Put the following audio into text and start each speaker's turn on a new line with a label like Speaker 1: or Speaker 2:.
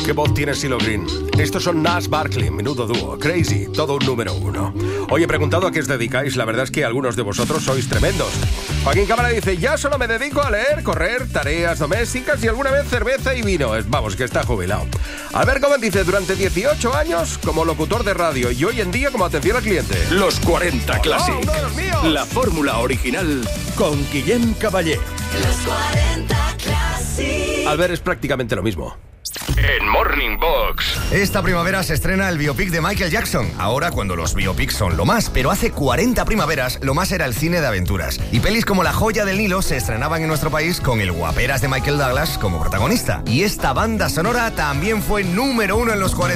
Speaker 1: Qué voz tiene Silo Green. Estos son Nas Barkley, menudo dúo, Crazy, todo un número 1. Hoy he preguntado a qué os dedicáis, la verdad es que algunos de vosotros sois tremendos. Joaquín Cámara dice, ya solo me dedico a leer, correr, tareas domésticas y alguna vez cerveza y vino. Vamos, que está jubilado. Albert Gómez dice, durante 18 años como locutor de radio y hoy en día como atención al cliente.
Speaker 2: Los 40 Classic.
Speaker 1: ¡Oh, uno de los míos!
Speaker 2: La fórmula original con Guillem Caballé.
Speaker 3: Los 40 Classic.
Speaker 1: Albert, es prácticamente lo mismo.
Speaker 2: En Morning Box.
Speaker 4: Esta primavera se estrena el biopic de Michael Jackson. Ahora, cuando los biopics son lo más, pero hace 40 primaveras lo más era el cine de aventuras. Y pelis como La joya del Nilo se estrenaban en nuestro país con el guaperas de Michael Douglas como protagonista. Y esta banda sonora también fue número 1 en los 40.